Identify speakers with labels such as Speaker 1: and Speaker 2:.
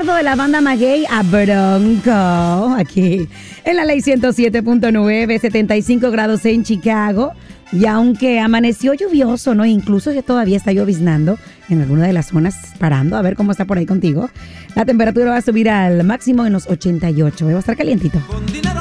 Speaker 1: concierto de la banda Maguey a Bronco, aquí en la Ley 107.9, 75 grados en Chicago. Y aunque amaneció lluvioso, ¿no? Incluso ya todavía está lloviznando en alguna de las zonas, parando a ver cómo está por ahí contigo. La temperatura va a subir al máximo en los 88. Va a estar calientito.
Speaker 2: Con dinero